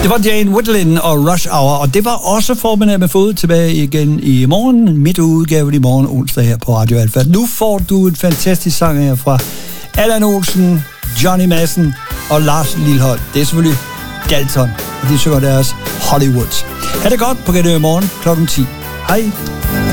Det var Jane Wiedlin og Rush Hour, og det var også Formiddag med Fod tilbage igen i morgen. Midtudgaven i morgen onsdag her på Radio Alfa. Nu får du en fantastisk sang her fra Allan Olsen, Johnny Madsen og Lars Lilholt. Det er selvfølgelig Dalton, og de synger deres Hollywood. Ha' det godt på gennem i morgen kl. 10. Hej.